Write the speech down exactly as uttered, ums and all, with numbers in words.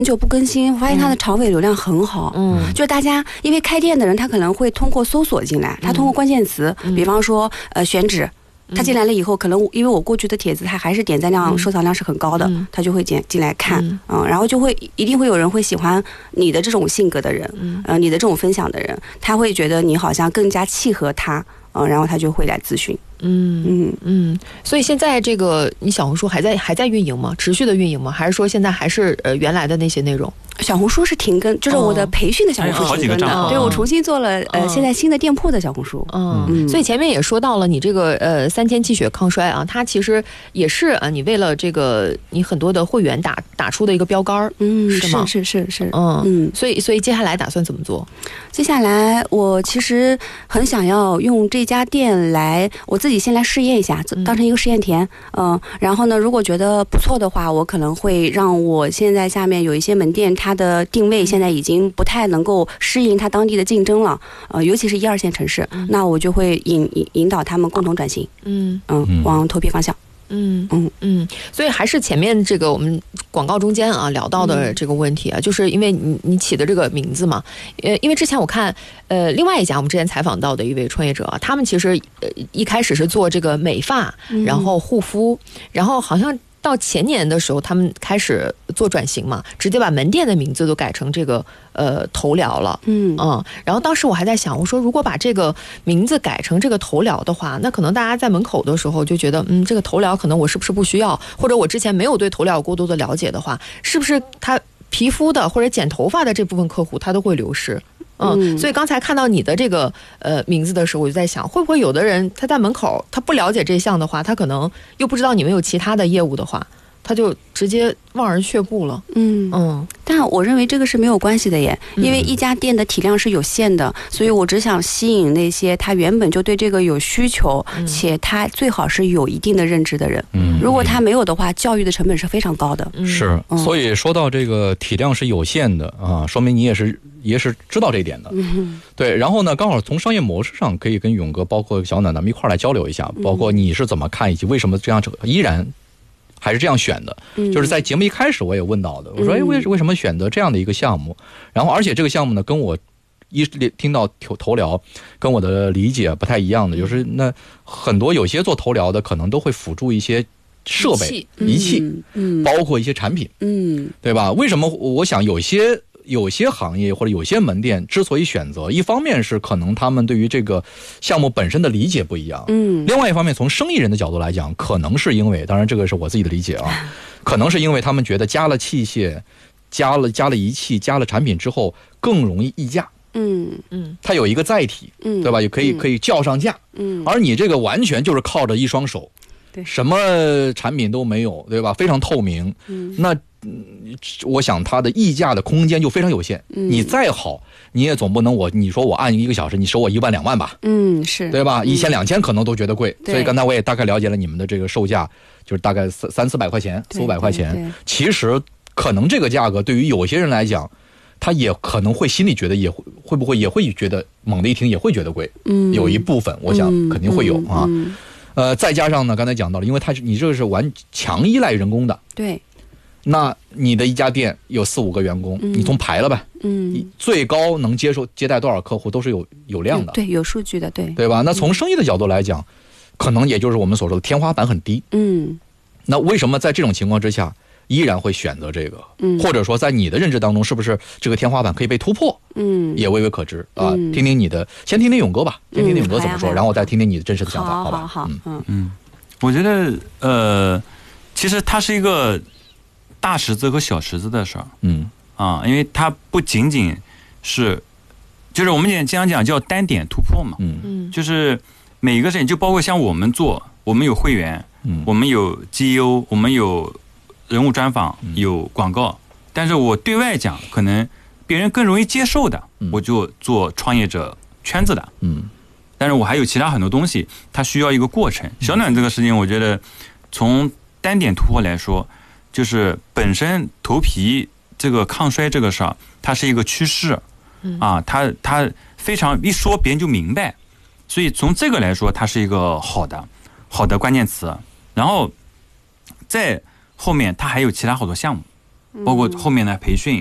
久不更新，我发现它的长尾流量很好。嗯，就大家因为开店的人，他可能会通过搜索进来，他通过关键词，嗯、比方说呃选址。他进来了以后，可能因为我过去的帖子，他还是点赞量、收藏量是很高的，嗯、他就会进进来看，嗯, 嗯，然后就会一定会有人会喜欢你的这种性格的人，嗯、呃，你的这种分享的人，他会觉得你好像更加契合他，嗯、呃，然后他就会来咨询。 嗯嗯嗯，所以现在这个你小红书还在还在运营吗？持续的运营吗？还是说现在还是呃原来的那些内容？ 小红书是停更，就是我的培训的小红书停更的，哦、对我重新做了呃、嗯、现在新的店铺的小红书。 嗯，嗯所以前面也说到了你这个呃三天气血抗衰啊，它其实也是啊你为了这个你很多的会员打打出的一个标杆， 嗯， 是吗？ 是是是是， 嗯嗯，所以所以接下来打算怎么做？ 接下来我其实很想要用这家店来我自己先来试验一下，当成一个试验田，嗯、呃，然后呢，如果觉得不错的话，我可能会让我现在下面有一些门店，它的定位现在已经不太能够适应它当地的竞争了，呃，尤其是一二线城市，嗯、那我就会引引引导他们共同转型，嗯嗯，往头皮方向。 嗯嗯嗯，所以还是前面这个我们广告中间啊聊到的这个问题啊，嗯、就是因为你你起的这个名字嘛，呃，因为之前我看呃另外一家我们之前采访到的一位创业者啊，他们其实呃一开始是做这个美发，然后护肤，嗯、然后好像到前年的时候，他们开始做转型嘛，直接把门店的名字都改成这个呃头疗了，嗯嗯，然后当时我还在想，我说如果把这个名字改成这个头疗的话，那可能大家在门口的时候就觉得，嗯，这个头疗可能我是不是不需要，或者我之前没有对头疗过多的了解的话，是不是他皮肤的或者剪头发的这部分客户他都会流失？嗯，所以刚才看到你的这个呃名字的时候，我就在想，会不会有的人他在门口他不了解这项的话，他可能又不知道你们有其他的业务的话，他就直接望而却步了。 嗯嗯，但我认为这个是没有关系的耶，因为一家店的体量是有限的，所以我只想吸引那些他原本就对这个有需求，嗯、且他最好是有一定的认知的人。嗯，如果他没有的话，教育的成本是非常高的。 嗯、是，所以说到这个体量是有限的啊，说明你也是。也是知道这一点的，嗯、对。然后呢，刚好从商业模式上可以跟勇哥，包括小暖，咱们一块儿来交流一下，包括你是怎么看，以及为什么这样依然还是这样选的。嗯、就是在节目一开始我也问到的，我说，哎，为为什么选择这样的一个项目？然后，而且这个项目呢，跟我一听到头头疗，跟我的理解不太一样的，就是那很多有些做头疗的可能都会辅助一些设备、仪器，嗯，包括一些产品，嗯，对吧？为什么我想有些？有些行业或者有些门店之所以选择，一方面是可能他们对于这个项目本身的理解不一样，嗯，另外一方面从生意人的角度来讲，可能是因为，当然这个是我自己的理解啊，可能是因为他们觉得加了器械、加了加了仪器、加了产品之后更容易议价，嗯嗯，它有一个载体，嗯，对吧？也可以可以叫上价，嗯，而你这个完全就是靠着一双手，对，什么产品都没有，对吧？非常透明，嗯，那。嗯，我想它的议价的空间就非常有限。嗯，你再好，你也总不能我你说我按一个小时，你收我一万两万吧？嗯，是对吧？一千两千可能都觉得贵。所以刚才我也大概了解了你们的这个售价，就是大概三三四百块钱，四五百块钱。其实可能这个价格对于有些人来讲，他也可能会心里觉得也会会不会也会觉得猛的一听也会觉得贵。嗯，有一部分我想肯定会有啊。嗯，呃，再加上呢，刚才讲到了，因为它是你这个是完强依赖人工的。对。那你的一家店有四五个员工，嗯、你从排了呗，嗯，最高能接受接待多少客户都是有有量的， 对，有数据的，对， 对吧？那从生意的角度来讲，嗯、可能也就是我们所说的天花板很低，嗯，那为什么在这种情况之下依然会选择这个？嗯，或者说在你的认知当中，是不是这个天花板可以被突破？嗯，也微微可知啊。嗯、听听你的，先听听勇哥吧，先听听勇哥怎么说，嗯、然后我再听听你的真实的想法，好吧？ 好， 嗯嗯，我觉得呃，其实它是一个。大池子和小池子的事儿，嗯啊，因为它不仅仅是，就是我们经常讲叫单点突破嘛，嗯嗯，就是每一个事情，就包括像我们做，我们有会员，嗯，我们有 G E O， 我们有人物专访，有广告，但是我对外讲，可能别人更容易接受的，我就做创业者圈子的，嗯，但是我还有其他很多东西，它需要一个过程。小暖这个事情，我觉得从单点突破来说。就是本身头皮这个抗衰这个事儿，它是一个趋势，啊，它它非常一说别人就明白，所以从这个来说，它是一个好的好的关键词。然后在后面，它还有其他好多项目， 包括后面的培训，